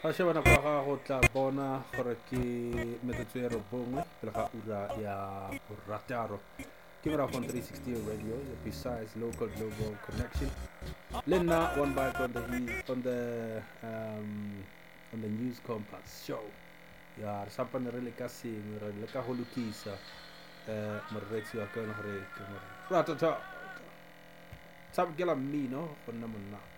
Ga shebana kwa ga go tla bona gore ke metsotso e robongwe pele ga ura ya borataro ke mera on 360 radio besides local global connection le nna one bite on the news compass show ya re sampane re le ka sengwe re le ka go lokisa moreetsi wa ka gore ke ratata tshabkela mmino go nna monna